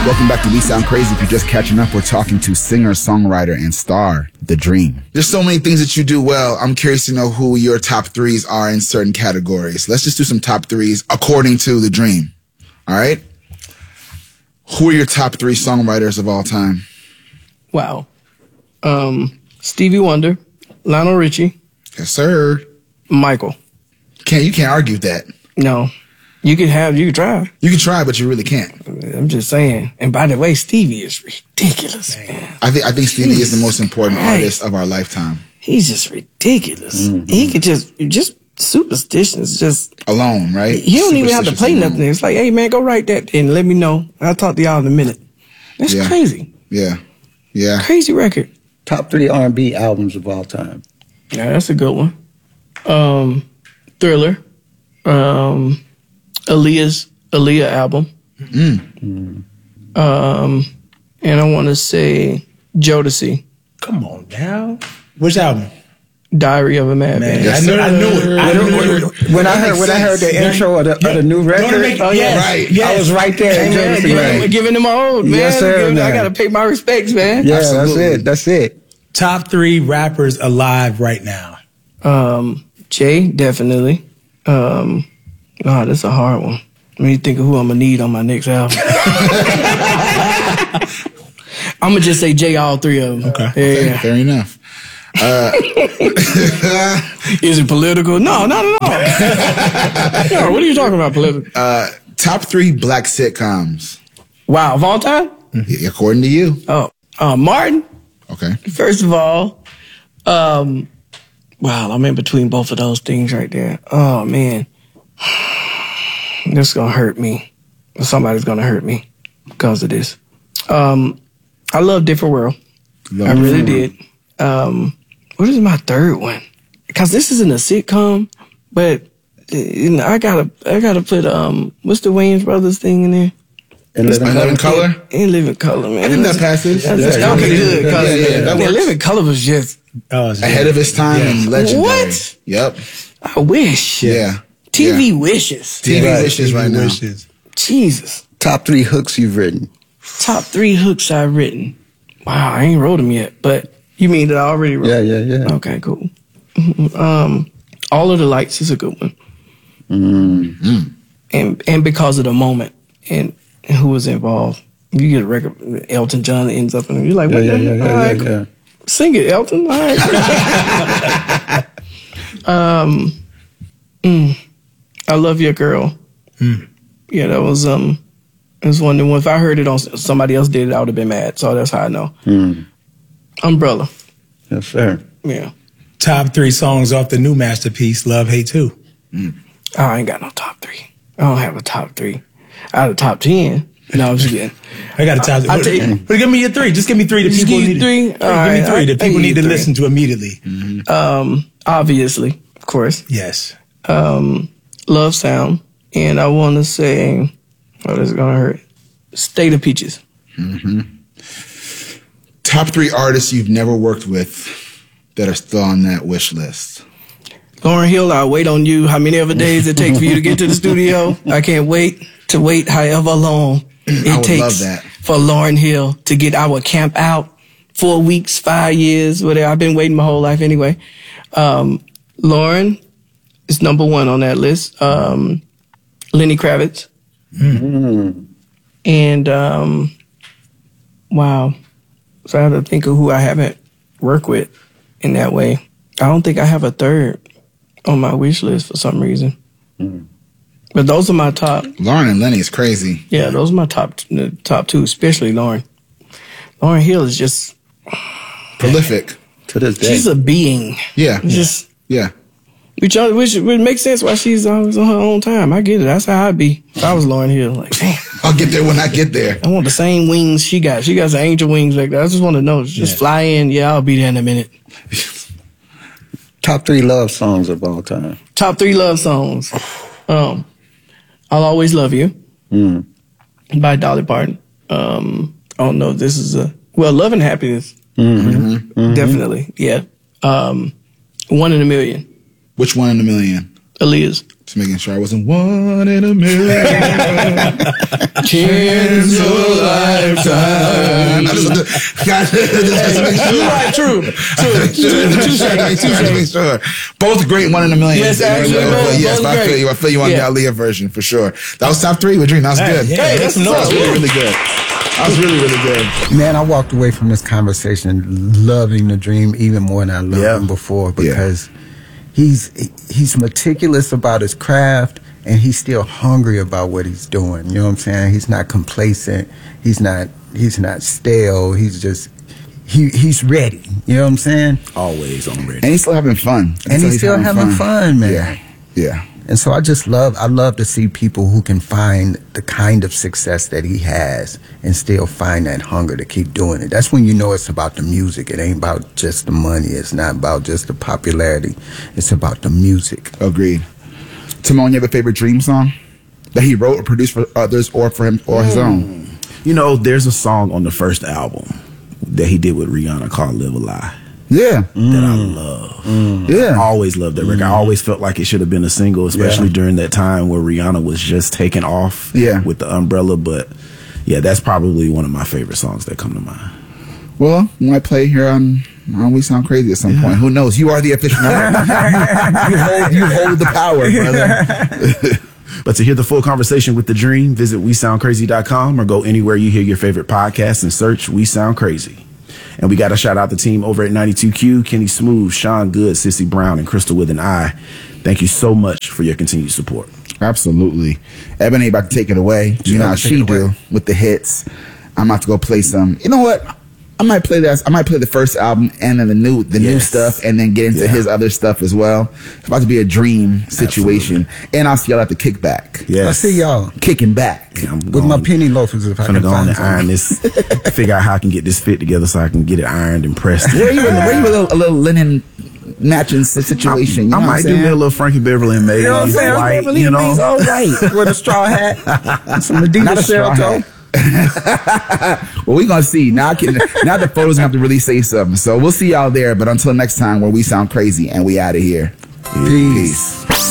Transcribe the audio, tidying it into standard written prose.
Welcome back to We Sound Crazy. If you're just catching up, we're talking to singer, songwriter, and star, The Dream. There's so many things that you do well. I'm curious to know who your top threes are in certain categories. Let's just do some top threes according to The Dream. All right? Who are your top three songwriters of all time? Wow. Stevie Wonder, Lionel Richie. Yes, sir. Michael. You can't argue with that. No. You can try. You can try, but you really can't. I'm just saying. And by the way, Stevie is ridiculous, man. I think Stevie is the most important artist of our lifetime. He's just ridiculous. Mm-hmm. He could just superstitions, just alone, right? He don't even have to play nothing. It's like, hey man, go write that and let me know. I'll talk to y'all in a minute. That's crazy. Yeah. Crazy record. Top three R&B albums of all time. Yeah, that's a good one. Thriller. Aaliyah album. And I want to say Jodeci. Come on now. Which album? Diary of a Madman. Yes, I knew it. When I heard the intro of the new record, yes. I was right there. Hey, man, giving them a hold, man. Yes, sir, I got to pay my respects, man. Yeah, that's it. Top three rappers alive right now. Jay, definitely. That's a hard one. Let me think of who I'm going to need on my next album. I'm going to just say Jay, all three of them. Okay. Yeah. Fair enough. Is it political? No, not at all. No, what are you talking about, political? Top three black sitcoms. Wow, of all time? According to you. Martin. Okay. First of all, wow, I'm in between both of those things right there. Oh, man. This is going to hurt me. Somebody's going to hurt me because of this. I love Different World. I really did. What is my third one? Because this isn't a sitcom, but I gotta put what's the Wayans Brothers thing in there? In Living Color? In Living Color, man. I think that passes. Okay, good. That works. Living Color was just ahead of its time and legendary. What? Yep. I wish. Yeah. TV wishes. TV wishes right now. Jesus. Top three hooks you've written. Top three hooks I've written. Wow, I ain't wrote them yet, but you mean that I already wrote? Yeah. Okay, cool. All of the Lights is a good one. And because of the moment and who was involved. You get a record, Elton John ends up in it. You're like, what? Yeah. Sing it, Elton. All right. I Love Your Girl. Yeah, that was one of the ones. If I heard it on somebody else did it, I would have been mad. So that's how I know. Umbrella. Yes, sir. Yeah. Top three songs off the new masterpiece, Love Hate 2. I ain't got no top three. I don't have a top three. I have a top 10. No, I'm just kidding. I got a top 10. But give me your three. Just give me three that people need. Three? Give me three that people need to listen to immediately. Obviously, of course. Yes. Love Sound. And I want to say, this is going to hurt. State of Peaches. Top three artists you've never worked with that are still on that wish list. Lauryn Hill, I'll wait on you. How many other days it takes for you to get to the studio? I can't wait to wait however long it takes for Lauryn Hill to get our camp out. 4 weeks, 5 years, whatever. I've been waiting my whole life anyway. Lauryn is number one on that list. Lenny Kravitz. And, wow. So I have to think of who I haven't worked with in that way. I don't think I have a third on my wish list for some reason. But those are my top. Lauryn and Lenny is crazy. Yeah, those are my top two, especially Lauryn. Lauryn Hill is just prolific to this day. She's a being. Yeah. Which would make sense why she's always on her own time. I get it. That's how I'd be if I was Lauryn Hill. Like, damn. I'll get there when I get there. I want the same wings she got. She got some angel wings like that. I just want to know. Just fly in. Yeah, I'll be there in a minute. Top three love songs of all time. Top three love songs. I'll Always Love You by Dolly Parton. I don't know if this is Love and Happiness. Definitely. Yeah. One in a Million. Which One in a Million? Aaliyah's. Just making sure I wasn't one in a million. Chance of a lifetime. True. Sure. Both great, one in a million. Yes, absolutely. Yes, I feel you on the Aaliyah version for sure. That was top 3 with Dream. That was good. Hey, that's That was really good. That was really good. Man, I walked away from this conversation loving the Dream even more than I loved him before, because he's meticulous about his craft, and he's still hungry about what he's doing. You know what I'm saying? He's not complacent. He's not stale. He's just he's ready. You know what I'm saying? Always on ready. And he's still having fun. And he's still having fun, man. Yeah. And so I love to see people who can find the kind of success that he has and still find that hunger to keep doing it. That's when you know it's about the music. It ain't about just the money. It's not about just the popularity. It's about the music. Agreed. Timon, you have a favorite Dream song that he wrote or produced for others or for him or his own? You know, there's a song on the first album that he did with Rihanna called Live a Lie. Yeah. That I love. Yeah. I always loved that record. I always felt like it should have been a single, especially during that time where Rihanna was just taking off with the umbrella. But yeah, that's probably one of my favorite songs that come to mind. Well, we might play here on We Sound Crazy at some point. Who knows? You are the official you hold the power, brother. But to hear the full conversation with The Dream, visit WeSoundCrazy.com or go anywhere you hear your favorite podcast and search We Sound Crazy. And we got to shout out the team over at 92Q, Kenny Smooth, Sean Good, Sissy Brown, and Crystal with an I. Thank you so much for your continued support. Absolutely. Ebony about to take it away. You know how she do with the hits. I'm about to go play some. You know what? I might play this. I might play the first album and then the new stuff, and then get into his other stuff as well. It's about to be a dream situation. And I'll see y'all at the kickback. I see y'all kicking back with my penny loafers. If I can go on and iron this, figure out how I can get this fit together so I can get it ironed and pressed. Where you a little linen matching situation? I might do me a little Frankie Beverly and May. You know what I'm saying? White, you know, all right. With a straw hat, some Adidas shell toe. Well, we're gonna see now. Now the photos have to really say something. So we'll see y'all there. But until next time, where We Sound Crazy, and we out of here. Peace.